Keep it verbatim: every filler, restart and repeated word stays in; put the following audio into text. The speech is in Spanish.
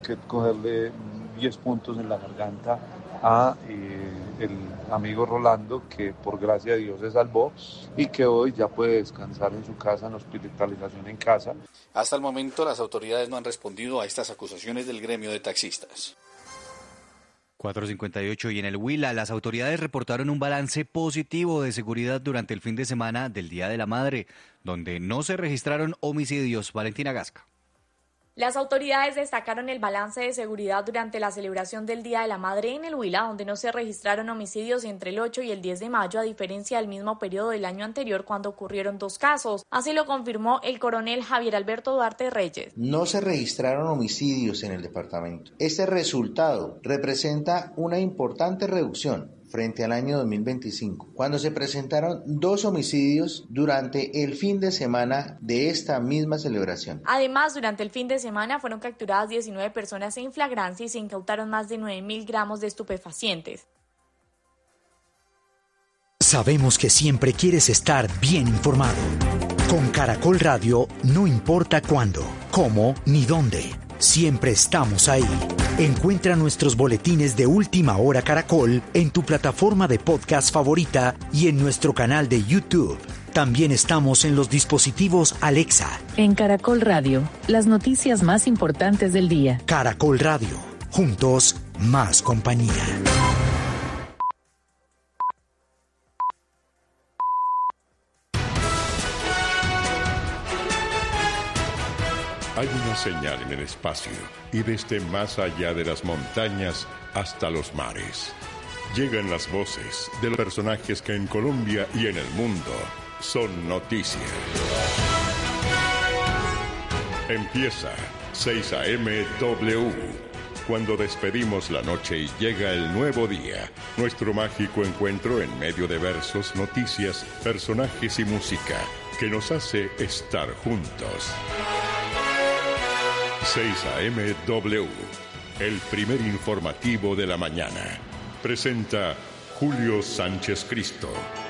que cogerle diez puntos en la garganta a eh, el amigo Rolando, que por gracia de Dios se salvó y que hoy ya puede descansar en su casa, en hospitalización en casa. Hasta el momento las autoridades no han respondido a estas acusaciones del gremio de taxistas. cuatro cincuenta y ocho y en el Huila las autoridades reportaron un balance positivo de seguridad durante el fin de semana del Día de la Madre, donde no se registraron homicidios. Valentina Gasca. Las autoridades destacaron el balance de seguridad durante la celebración del Día de la Madre en el Huila, donde no se registraron homicidios entre el ocho y el diez de mayo, a diferencia del mismo periodo del año anterior, cuando ocurrieron dos casos. Así lo confirmó el coronel Javier Alberto Duarte Reyes. No se registraron homicidios en el departamento. Este resultado representa una importante reducción frente al año dos mil veinticinco, cuando se presentaron dos homicidios durante el fin de semana de esta misma celebración. Además, durante el fin de semana fueron capturadas diecinueve personas en flagrancia y se incautaron más de nueve mil gramos de estupefacientes. Sabemos que siempre quieres estar bien informado. Con Caracol Radio, no importa cuándo, cómo ni dónde. Siempre estamos ahí. Encuentra nuestros boletines de Última Hora Caracol en tu plataforma de podcast favorita y en nuestro canal de YouTube. También estamos en los dispositivos Alexa. En Caracol Radio, las noticias más importantes del día. Caracol Radio, juntos, más compañía. Hay una señal en el espacio y desde más allá de las montañas hasta los mares. Llegan las voces de los personajes que en Colombia y en el mundo son noticia. Empieza seis A M W. Cuando despedimos la noche y llega el nuevo día, nuestro mágico encuentro en medio de versos, noticias, personajes y música que nos hace estar juntos. seis A M W, el primer informativo de la mañana. Presenta Julio Sánchez Cristo.